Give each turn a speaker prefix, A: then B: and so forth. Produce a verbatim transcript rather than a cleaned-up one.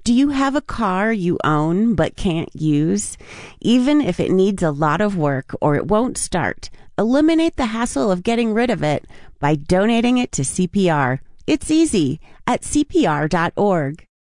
A: Do you have a car you own but can't use? Even if it needs a lot of work or it won't start, eliminate the hassle of getting rid of it by donating it to C P R. It's easy at C P R dot org.